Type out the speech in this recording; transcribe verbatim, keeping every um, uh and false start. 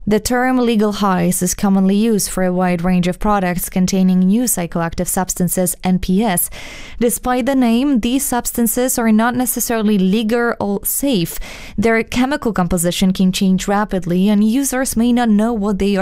The term legal highs is commonly used for a wide range of products containing new psychoactive substances, N P S. Despite the name, these substances are not necessarily legal or safe. Their chemical composition can change rapidly, and users may not know what they are